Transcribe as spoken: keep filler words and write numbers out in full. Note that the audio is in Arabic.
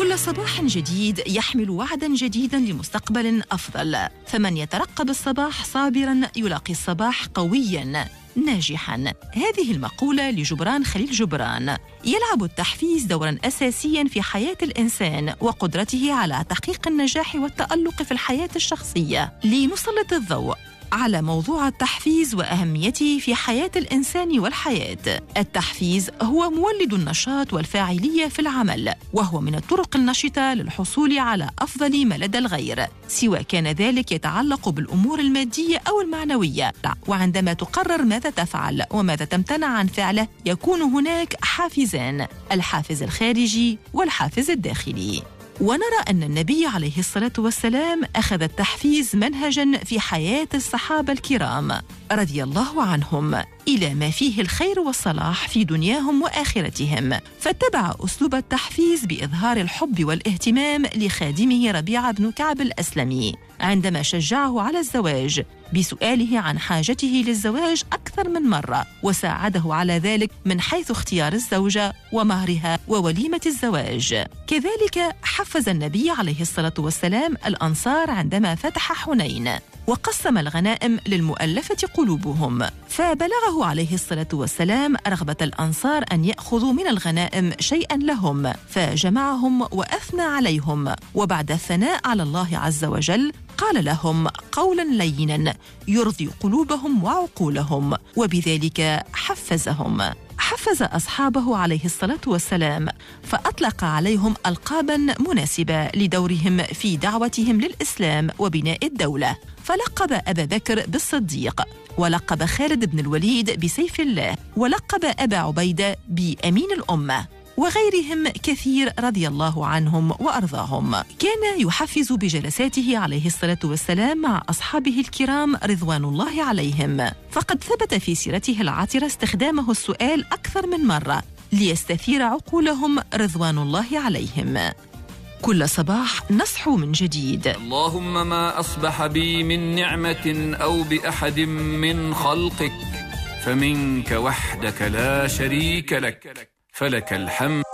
كل صباح جديد يحمل وعداً جديداً لمستقبل أفضل، فمن يترقب الصباح صابراً يلاقي الصباح قوياً ناجحاً. هذه المقولة لجبران خليل جبران. يلعب التحفيز دوراً أساسياً في حياة الإنسان وقدرته على تحقيق النجاح والتألق في الحياة الشخصية. لنسلط الضوء على موضوع التحفيز وأهميته في حياة الإنسان والحياة. التحفيز هو مولد النشاط والفاعلية في العمل، وهو من الطرق النشطة للحصول على أفضل ما لدى الغير، سواء كان ذلك يتعلق بالأمور المادية أو المعنوية. وعندما تقرر ماذا تفعل وماذا تمتنع عن فعله، يكون هناك حافزان: الحافز الخارجي والحافز الداخلي. ونرى أن النبي عليه الصلاة والسلام أخذ التحفيز منهجاً في حياة الصحابة الكرام رضي الله عنهم إلى ما فيه الخير والصلاح في دنياهم وآخرتهم، فاتبع أسلوب التحفيز بإظهار الحب والاهتمام لخادمه ربيعة بن كعب الأسلمي عندما شجعه على الزواج بسؤاله عن حاجته للزواج أكثر من مرة، وساعده على ذلك من حيث اختيار الزوجة ومهرها ووليمة الزواج. كذلك حفز النبي عليه الصلاة والسلام الأنصار عندما فتح حنين وقسم الغنائم للمؤلفة قلوبهم، فبلغه عليه الصلاة والسلام رغبة الأنصار أن يأخذوا من الغنائم شيئا لهم، فجمعهم وأثنى عليهم، وبعد الثناء على الله عز وجل قال لهم قولا لينا يرضي قلوبهم وعقولهم، وبذلك حفزهم. حفز أصحابه عليه الصلاة والسلام، فأطلق عليهم ألقاباً مناسبة لدورهم في دعوتهم للإسلام وبناء الدولة، فلقب أبا بكر بالصديق، ولقب خالد بن الوليد بسيف الله، ولقب أبا عبيدة بأمين الأمة، وغيرهم كثير رضي الله عنهم وأرضاهم. كان يحفز بجلساته عليه الصلاة والسلام مع أصحابه الكرام رضوان الله عليهم، فقد ثبت في سيرته العاطرة استخدامه السؤال أكثر من مرة ليستثير عقولهم رضوان الله عليهم. كل صباح نصحو من جديد. اللهم ما أصبح بي من نعمة أو بأحد من خلقك فمنك وحدك لا شريك لك، فلك الحمد.